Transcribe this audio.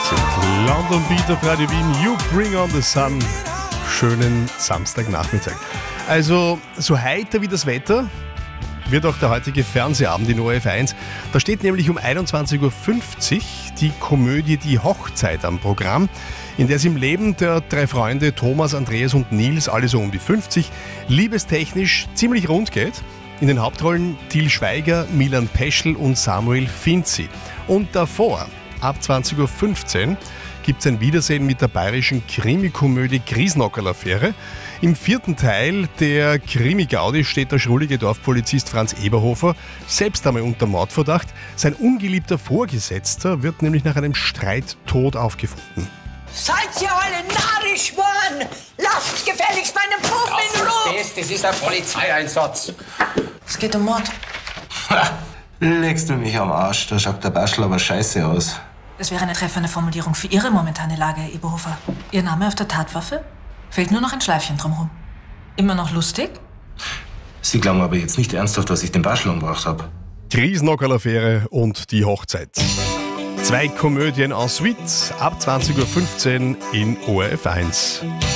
London Beat auf Radio Wien, You Bring on the Sun. Schönen Samstagnachmittag. Also, so heiter wie das Wetter wird auch der heutige Fernsehabend in ORF 1. Da steht nämlich um 21.50 Uhr die Komödie Die Hochzeit am Programm, in der es im Leben der drei Freunde Thomas, Andreas und Nils, alle so um die 50, liebestechnisch ziemlich rund geht. In den Hauptrollen Til Schweiger, Milan Peschel und Samuel Finzi. Und davor, ab 20.15 Uhr, gibt es ein Wiedersehen mit der bayerischen Krimikomödie Griesnockerl-Affäre. Im vierten Teil der Krimi-Gaudi steht der schrullige Dorfpolizist Franz Eberhofer selbst einmal unter Mordverdacht. Sein ungeliebter Vorgesetzter wird nämlich nach einem Streit tot aufgefunden. Seid ihr alle narrisch geworden? Lasst gefälligst meinen Buben in Ruhe! Das ist ein Polizeieinsatz. Es geht um Mord. Legst du mich am Arsch, da schaut der Baschel aber scheiße aus. Das wäre eine treffende Formulierung für Ihre momentane Lage, Herr Eberhofer. Ihr Name auf der Tatwaffe? Fehlt nur noch ein Schleifchen drumherum. Immer noch lustig? Sie glauben aber jetzt nicht ernsthaft, dass ich den Baschel umgebracht habe. Griesnockerl-Affäre und Die Hochzeit. 2 Komödien en suite ab 20.15 Uhr in ORF 1.